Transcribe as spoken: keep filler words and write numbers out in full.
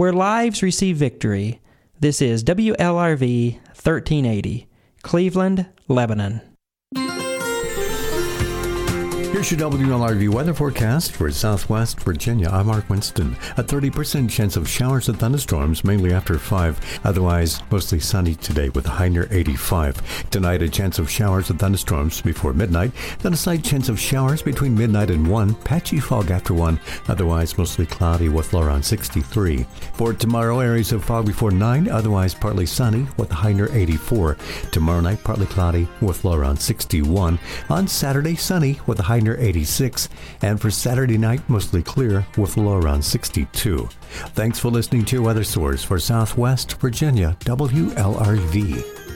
where lives receive victory. This is W L R V thirteen eighty, Cleveland, Lebanon. Here's your W L R V weather forecast for Southwest Virginia. I'm Mark Winston. A thirty percent chance of showers and thunderstorms, mainly after five. Otherwise, mostly sunny today with a high near eighty-five. Tonight, a chance of showers and thunderstorms before midnight. Then a slight chance of showers between midnight and one. Patchy fog after one. Otherwise, mostly cloudy with low around sixty-three. For tomorrow, areas of fog before nine. Otherwise, partly sunny with a high near eighty-four. Tomorrow night, partly cloudy with low around sixty-one. On Saturday, sunny with a high near eighty-six, and for Saturday night, mostly clear with low around sixty-two. Thanks for listening to your weather source for Southwest Virginia, W L R V.